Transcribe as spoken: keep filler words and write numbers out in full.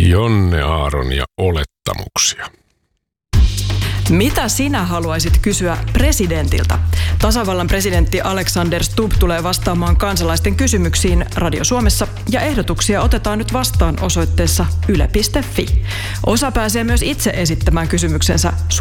Jonne Aaron ja olettamuksia. Mitä sinä haluaisit kysyä presidentiltä? Tasavallan presidentti Alexander Stubb tulee vastaamaan kansalaisten kysymyksiin Radio Suomessa ja ehdotuksia otetaan nyt vastaan osoitteessa yle piste fi. Osa pääsee myös itse esittämään kysymyksensä